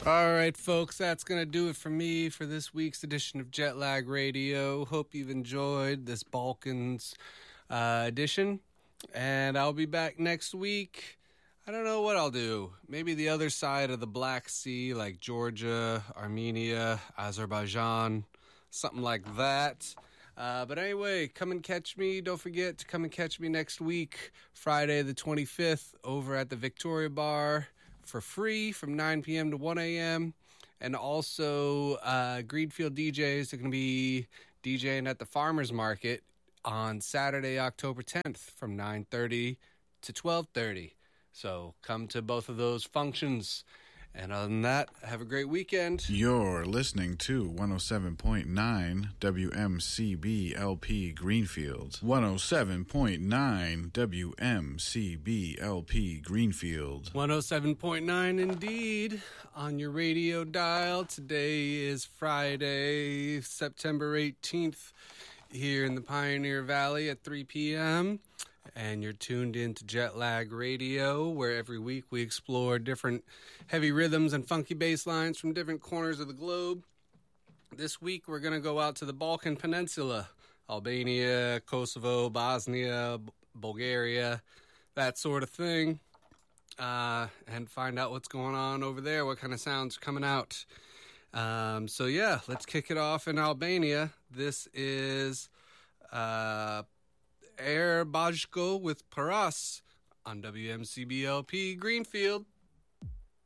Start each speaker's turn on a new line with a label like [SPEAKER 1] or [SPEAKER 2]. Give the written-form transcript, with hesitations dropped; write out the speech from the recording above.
[SPEAKER 1] All right, folks, that's going to do it for me for this week's edition of Jetlag Radio. Hope you've enjoyed this Balkans edition, and I'll be back next week. I don't know what I'll do. Maybe the other side of the Black Sea, like Georgia, Armenia, Azerbaijan, something like that. But anyway, come and catch me. Don't forget to come and catch me next week, Friday the 25th, over at the Victoria Bar for free from 9 p.m. to 1 a.m. And also, Greenfield DJs are going to be DJing at the Farmers Market on Saturday, October 10th from 9:30 to 12:30. So come to both of those functions. And other than that, have a great weekend.
[SPEAKER 2] You're listening to 107.9 WMCB LP Greenfield. 107.9 WMCB LP Greenfield.
[SPEAKER 1] 107.9 indeed on your radio dial. Today is Friday, September 18th, here in the Pioneer Valley at 3 p.m., and you're tuned into Jetlag Radio, where every week we explore different heavy rhythms and funky bass lines from different corners of the globe. This week we're going to go out to the Balkan Peninsula, Albania, Kosovo, Bosnia, Bulgaria, that sort of thing, and find out what's going on over there, what kind of sounds are coming out. So yeah, let's kick it off in Albania. This is Air Bajko with Paras on WMCBLP Greenfield.